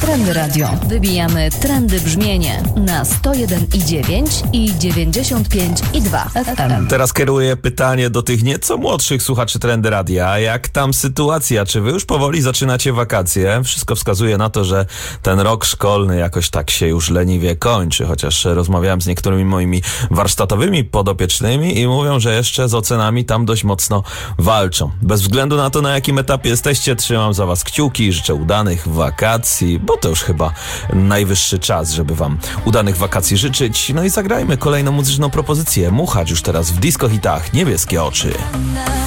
Trendy Radio. Wybijamy trendy brzmienie na 101,9 i 95,2 FM. Teraz kieruję pytanie do tych nieco młodszych słuchaczy Trendy Radia. Jak tam sytuacja? Czy wy już powoli zaczynacie wakacje? Wszystko wskazuje na to, że ten rok szkolny jakoś tak się już leniwie kończy, chociaż rozmawiałem z niektórymi moimi warsztatowymi podopiecznymi i mówią, że jeszcze z ocenami tam dość mocno walczą. Bez względu na to, na jakim etapie jesteście, trzymam za was kciuki i życzę udanych wakacji, bo to już chyba najwyższy czas, żeby wam udanych wakacji życzyć. No i zagrajmy kolejną muzyczną propozycję. Muchacz już teraz w Disco Hitach Niebieskie oczy.